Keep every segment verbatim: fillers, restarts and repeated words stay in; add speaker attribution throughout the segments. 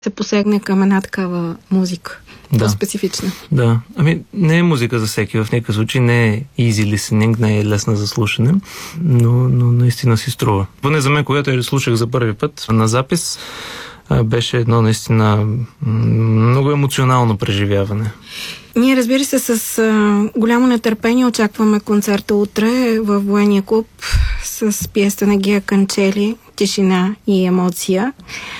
Speaker 1: се посегне към една такава музика.
Speaker 2: Да.
Speaker 1: По-специфична.
Speaker 2: Да. Ами, не е музика за всеки. В някакъв случай не е easy listening, не е лесна за слушане, но, но наистина си струва. Поне за мен, когато я слушах за първи път на запис, беше едно наистина много емоционално преживяване.
Speaker 1: Ние, разбира се, с а, голямо нетърпение очакваме концерта утре в Военния клуб с пиеста на Гия Канчели "Тишина и емоция".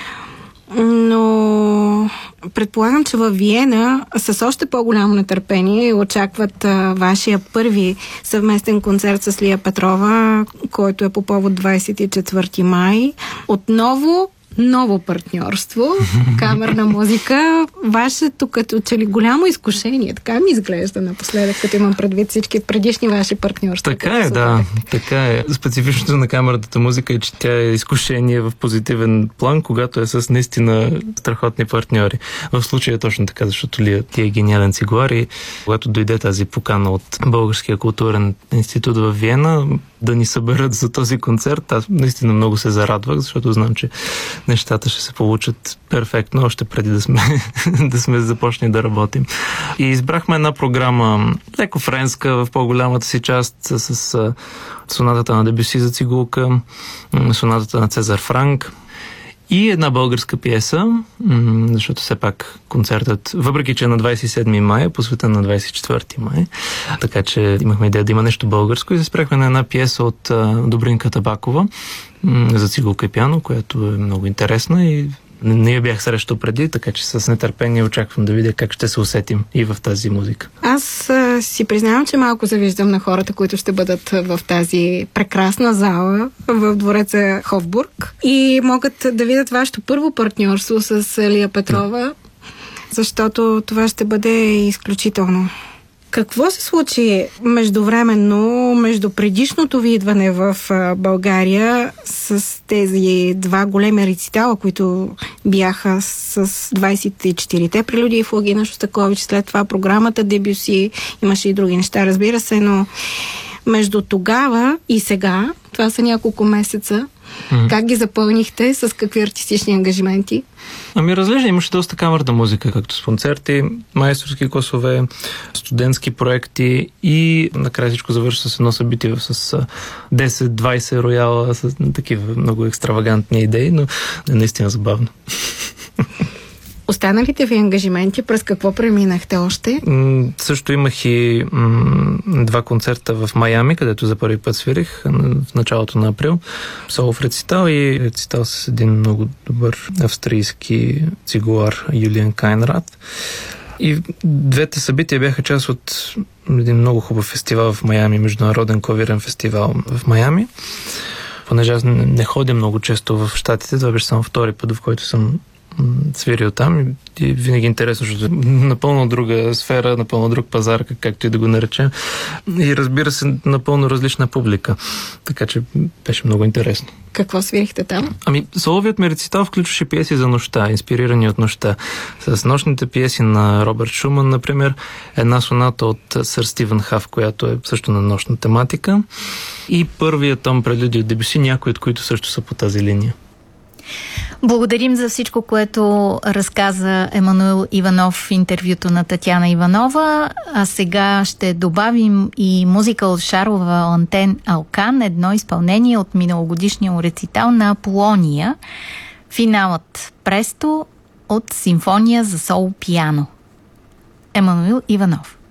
Speaker 1: Но предполагам, че във Виена с още по-голямо нетърпение очакват а, вашия първи съвместен концерт с Лия Петрова, който е по повод двадесет и четвърти май. Отново ново партньорство, камерна музика. Вашето като че ли голямо изкушение, така ми изглежда напоследък, като имам предвид всички предишни ваши партньорства.
Speaker 2: Така е, да. Така е. Специфичното на камерната музика е, че тя е изкушение в позитивен план, когато е с наистина страхотни партньори. В случая е точно така, защото Лия ти е гениален цигуар и когато дойде тази покана от Българския културен институт в Виена да ни съберат за този концерт, аз наистина много се зарадвах, защото знам, че нещата ще се получат перфектно, още преди да сме, да сме започнали да работим. И избрахме една програма леко френска в по-голямата си част с, с сонатата на Дебюси за цигулка, сонатата на Цезар Франк и една българска пиеса, защото все пак концертът, въпреки че е на двадесет и седми май, е посветен на двадесет и четвърти май, така че имахме идея да има нещо българско и се спряхме на една пиеса от Добринка Табакова за цигулка и пиано, която е много интересна и не я бях срещал преди, така че с нетърпение очаквам да видя как ще се усетим и в тази музика.
Speaker 1: Аз а, си признавам, че малко завиждам на хората, които ще бъдат в тази прекрасна зала в двореца Хофбург и могат да видят вашето първо партньорство с Лия Петрова, защото това ще бъде изключително. Какво се случи междувременно, между предишното ви идване в България с тези два големи рецитала, които бяха с двадесет и четирите прелюдии в Лагина Шостакович, след това програмата Дебюси, имаше и други неща, разбира се, но между тогава и сега, това са няколко месеца, mm-hmm. Как ги запълнихте, с какви артистични ангажименти?
Speaker 2: Ами разлежа, имаше доста камерна музика, както с концерти, майсторски класове, студентски проекти и накрая всичко завърши с едно събитие с десет-двадесет рояла, с такива много екстравагантни идеи, но е наистина забавно.
Speaker 1: Останалите ви ангажименти, през какво преминахте още?
Speaker 2: М- също имах и м- два концерта в Майами, където за първи път свирих в началото на април. Соло в рецитал и рецитал с един много добър австрийски цигуар Юлиан Кайнрад. И двете събития бяха част от един много хубав фестивал в Майами, международен клавирен фестивал в Майами. Понеже аз не ходя много често в Щатите, това беше само втори път, в който съм свирил там и, и винаги интересно, защото напълно друга сфера, напълно друг пазар, както и да го наречем. И разбира се, напълно различна публика. Така че беше много интересно.
Speaker 1: Какво свирихте там?
Speaker 2: Ами, соловият ми рецитал включваше пиеси за нощта, инспирирани от нощта. С нощните пиеси на Робърт Шуман, например, една соната от сър Стивън Хаф, която е също на нощна тематика. И първият том прелюдия от Дебюси, някои от които също са по тази линия.
Speaker 3: Благодарим за всичко, което разказа Емануил Иванов в интервюто на Татяна Иванова. А сега ще добавим и музика от Шарлова Лантен Алкан, едно изпълнение от миналогодишния рецитал на Аполония. Финалът Престо от симфония за соло пиано. Емануил Иванов.